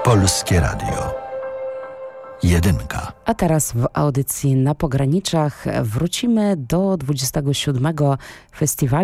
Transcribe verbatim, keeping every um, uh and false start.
Polskie Radio. Jedynka. A teraz w audycji Na Pograniczach wrócimy do dwudziestego siódmego festiwalu